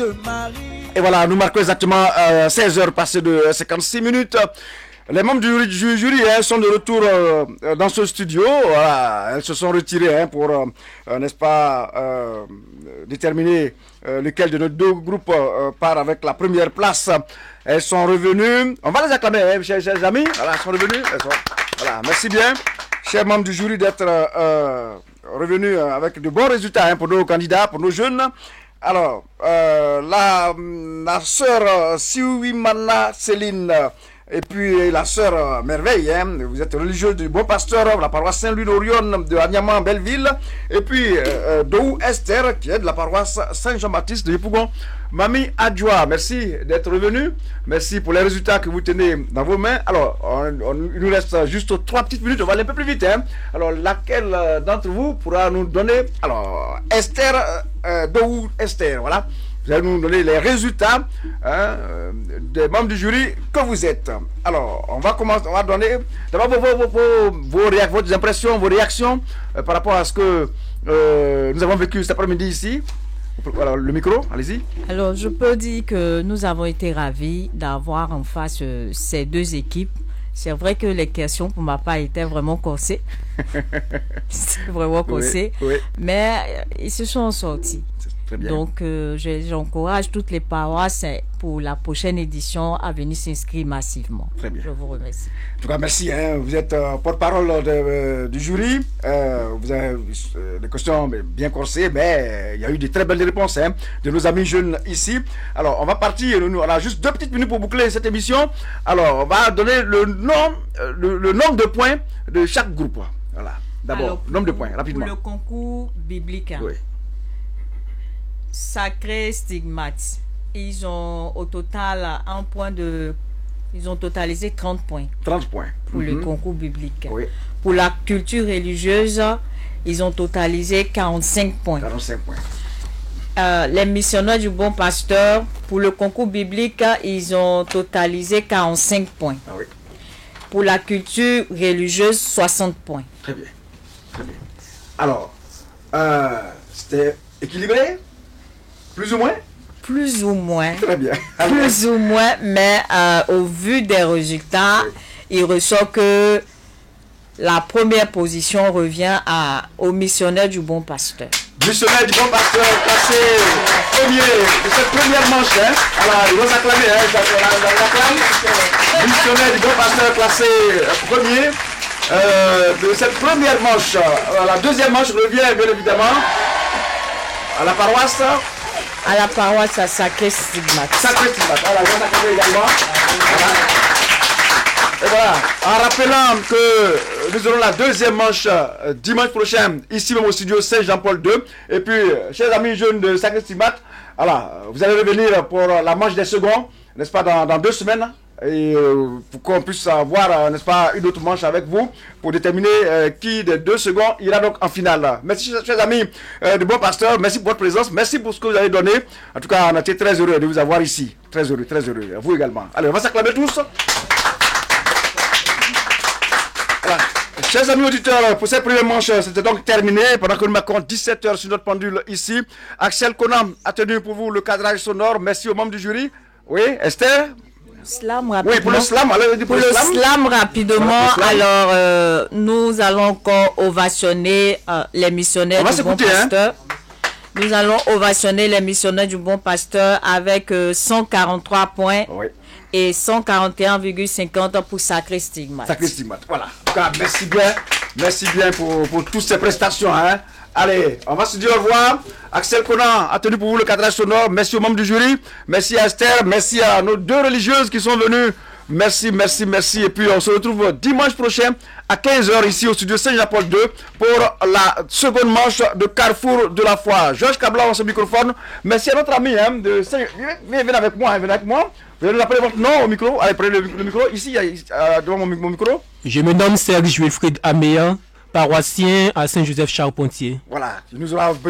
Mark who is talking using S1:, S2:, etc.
S1: Et voilà, nous marquons exactement 16 heures passées de 56 minutes. Les membres du jury sont de retour dans ce studio. Voilà, elles se sont retirées pour, n'est-ce pas, déterminer lequel de nos deux groupes part avec la première place. Elles sont revenues. On va les acclamer, chers amis. Voilà, elles sont revenues. Voilà, merci bien, chers membres du jury, d'être revenus avec de bons résultats pour nos candidats, pour nos jeunes. Alors, la sœur Siouimana Céline et puis la sœur Merveille, vous êtes religieuse du Bon Pasteur, la paroisse Saint-Louis d'Orion de Agnaman, Belleville, et puis Dou Esther, qui est de la paroisse Saint-Jean-Baptiste de Yopougon. Mamie Adjoa, merci d'être revenue, merci pour les résultats que vous tenez dans vos mains. Alors, il nous reste juste 3 petites minutes, on va aller un peu plus vite. Alors, laquelle d'entre vous pourra nous donner, alors, Esther, Dou Esther, voilà. Vous allez nous donner les résultats des membres du jury que vous êtes. Alors, on va commencer, on va donner d'abord vos impressions, vos réactions par rapport à ce que nous avons vécu cet après-midi ici. Alors, le micro, allez-y.
S2: Alors, je peux dire que nous avons été ravis d'avoir en face ces deux équipes. C'est vrai que les questions pour ma part étaient vraiment corsées. C'était vraiment corsé. Oui, oui. Mais ils se sont sortis. Donc, j'encourage toutes les paroisses pour la prochaine édition à venir s'inscrire massivement.
S1: Très bien.
S2: Je vous remercie.
S1: En tout cas, merci. Vous êtes porte-parole du jury. Vous avez des questions bien corsées, mais il y a eu de très belles réponses de nos amis jeunes ici. Alors, on va partir. On a juste 2 petites minutes pour boucler cette émission. Alors, on va donner le nombre de points de chaque groupe. Voilà. D'abord, nombre de points, rapidement.
S2: Pour le concours biblique.
S1: Oui.
S2: Sacré Stigmate. Ils ont au total ils ont totalisé 30 points.
S1: 30 points.
S2: Pour le concours biblique.
S1: Oui.
S2: Pour la culture religieuse, ils ont totalisé 45 points.
S1: 45 points.
S2: Les missionnaires du Bon Pasteur, pour le concours biblique, ils ont totalisé 45 points.
S1: Ah oui.
S2: Pour la culture religieuse, 60 points.
S1: Très bien. Très bien. Alors, c'était équilibré? Plus ou moins?
S2: Plus ou moins.
S1: Très bien.
S2: Plus ou moins, mais au vu des résultats, oui, il ressort que la première position revient au missionnaire du Bon Pasteur.
S1: Missionnaire du Bon Pasteur, classé premier de cette première manche. Alors, il va s'acclamer. Missionnaire du Bon Pasteur, classé premier de cette première manche. La deuxième manche revient bien évidemment à la paroisse.
S2: À la paroisse à Sacré Stigmate.
S1: Sacré Stigmate. Voilà, je vais s'acclamer également. Voilà. Et voilà, en rappelant que nous aurons la deuxième manche dimanche prochain, ici même au studio Saint-Jean-Paul II. Et puis, chers amis jeunes de Sacré Stigmate, voilà, vous allez revenir pour la manche des seconds, n'est-ce pas, dans 2 semaines. Et pour qu'on puisse avoir, n'est-ce pas, une autre manche avec vous pour déterminer qui des 2 seconds ira donc en finale. Merci, chers amis de Bon Pasteur, merci pour votre présence, merci pour ce que vous avez donné. En tout cas, on a été très heureux de vous avoir ici. Très heureux, vous également. Allez, on va s'acclamer tous. Voilà. Chers amis auditeurs, pour cette première manche, c'était donc terminé. Pendant que nous marquons 17 heures sur notre pendule ici, Axel Conam a tenu pour vous le cadrage sonore. Merci aux membres du jury. Oui, Esther?
S2: Slam rapidement.
S1: Oui, pour le slam, allez,
S2: pour le slam rapidement. Alors, nous allons encore ovationner les missionnaires du Bon Pasteur. Nous allons ovationner les missionnaires du Bon Pasteur avec 143 points. Oui. Et 141,50 pour Sacré Stigmate.
S1: Sacré Stigmate, voilà. En tout cas, merci bien pour toutes ces prestations. Allez, on va se dire au revoir. Axel Conan a tenu pour vous le cadrage sonore. Merci aux membres du jury. Merci à Esther. Merci à nos 2 religieuses qui sont venues. Merci. Et puis, on se retrouve dimanche prochain à 15h ici au studio Saint-Jean-Paul II pour la seconde manche de Carrefour de la foi. Georges Cablan à ce microphone. Merci à notre ami de Saint... Venez avec moi. Vous allez nous appeler votre nom au micro. Allez, prenez le micro. Ici, devant mon micro.
S3: Je me nomme Serge Wilfried Améa, paroissien à Saint-Joseph-Charpentier.
S1: Voilà, il nous aura